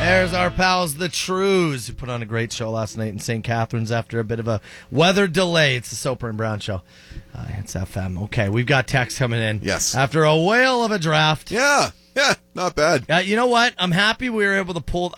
There's our pals, the Trues, who put on a great show last night in St. Catharines after a bit of a weather delay. It's the Soper and Brown Show. It's FM. Okay, we've got text coming in. Yes. After a whale of a draft. Yeah, not bad. You know what? I'm happy we were able to pull...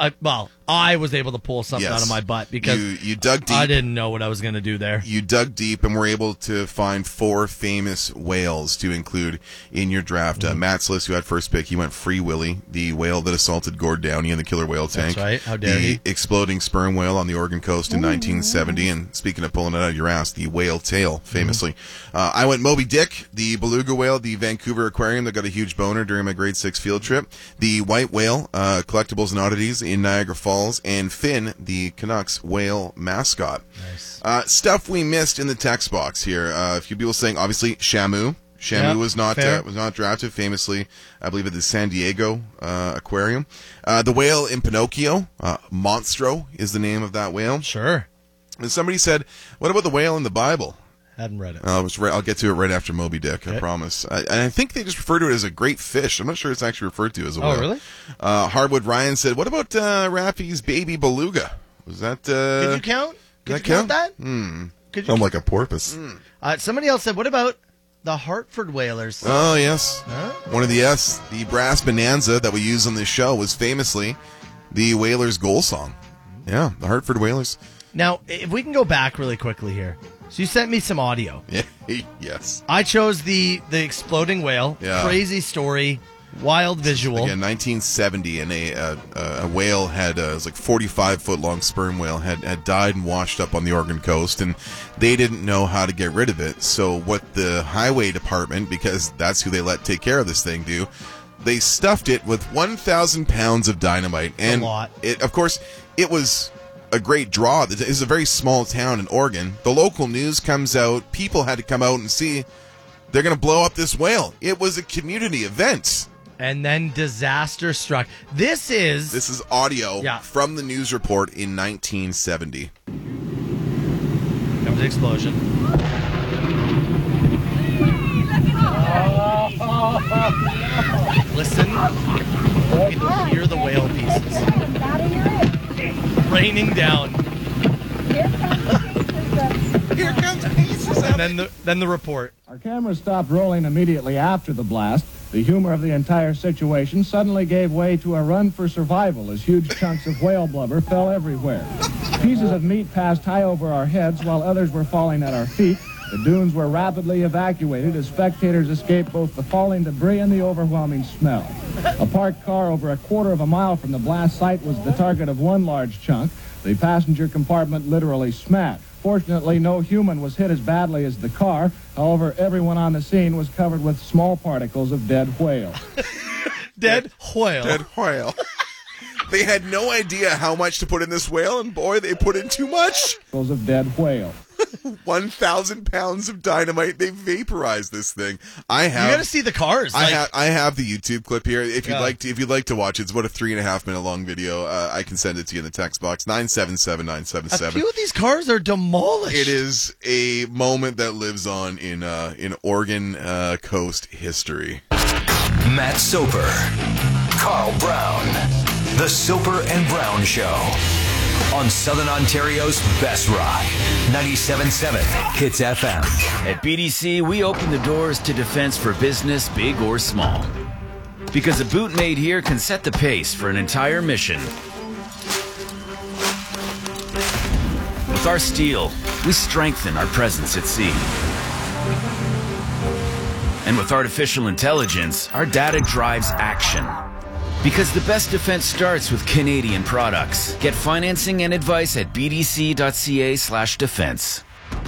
I was able to pull something out of my butt because you dug deep. I didn't know what I was going to do there. You dug deep and were able to find 4 famous whales to include in your draft. Matt Sliss, who had first pick, he went Free Willy, the whale that assaulted Gord Downey in the killer whale tank. That's right. How dare he? he? Exploding sperm whale on the Oregon coast in 1970. And speaking of pulling it out of your ass, the whale tail, famously. I went Moby Dick, the beluga whale at the Vancouver Aquarium that got a huge boner during my grade 6 field trip. The white whale, collectibles and oddities in Niagara Falls. And Finn, the Canucks whale mascot. Nice. Stuff we missed in the text box here. A few people saying, obviously, Shamu. Shamu was not drafted, famously, I believe, at the San Diego Aquarium. The whale in Pinocchio, Monstro is the name of that whale. Sure. And somebody said, what about the whale in the Bible? Hadn't read it. I'll get to it right after Moby Dick, I promise. And I think they just refer to it as a great fish. I'm not sure it's actually referred to as a whale. Oh, really? Hardwood Ryan said, what about Raffy's baby beluga? Was that... Could you count? Could you count that? Could you Sound like a porpoise. Somebody else said, what about the Hartford Whalers? Oh, yes. Huh? One of the brass bonanza that we use on this show was famously the Whalers' goal song. Yeah, the Hartford Whalers. Now, if we can go back really quickly here. So you sent me some audio. Yeah, yes. I chose the exploding whale. Yeah. Crazy story. Wild visual. Again, 1970, and a whale had, it was like 45-foot long sperm whale, had died and washed up on the Oregon coast, and they didn't know how to get rid of it. So what the highway department, because that's who they let take care of this thing, do, they stuffed it with 1,000 pounds of dynamite. And a lot. Of course, it was a great draw. This is a very small town in Oregon. The local news comes out. People had to come out and see. They're going to blow up this whale. It was a community event. And then disaster struck. This is audio from the news report in 1970. Comes the explosion. Listen. You can hear the whale pieces raining down. Here comes pieces of And then the report. Our cameras stopped rolling immediately after the blast. The humor of the entire situation suddenly gave way to a run for survival as huge chunks of whale blubber fell everywhere. Pieces of meat passed high over our heads while others were falling at our feet. The dunes were rapidly evacuated as spectators escaped both the falling debris and the overwhelming smell. A parked car over a quarter of a mile from the blast site was the target of one large chunk. The passenger compartment literally smashed. Fortunately, no human was hit as badly as the car. However, everyone on the scene was covered with small particles of dead whale. Dead whale. Dead whale. They had no idea how much to put in this whale, and boy, they put in too much. Particles of dead whale. 1,000 pounds of dynamite. They vaporized this thing. You gotta see the cars. I have the YouTube clip here. If you'd like to watch it, it's about a 3.5 minute long video. I can send it to you in the text box. 977-977. A few of these cars are demolished. It is a moment that lives on in Oregon coast history. Matt Soper, Carl Brown, the Soper and Brown Show. On Southern Ontario's best rock, 97.7 Hits FM. At BDC, we open the doors to defense for business, big or small. Because a boot made here can set the pace for an entire mission. With our steel, we strengthen our presence at sea. And with artificial intelligence, our data drives action. Because the best defense starts with Canadian products. Get financing and advice at bdc.ca/defense.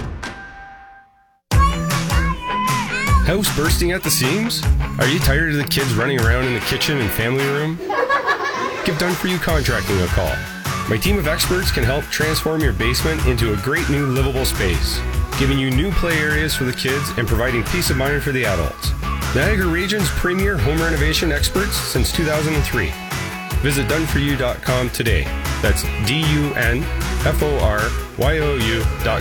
House bursting at the seams? Are you tired of the kids running around in the kitchen and family room? Give Done For You Contracting a call. My team of experts can help transform your basement into a great new livable space, giving you new play areas for the kids and providing peace of mind for the adults. Niagara Region's premier home renovation experts since 2003. Visit doneforyou.com today. That's DUNFORYOU.com.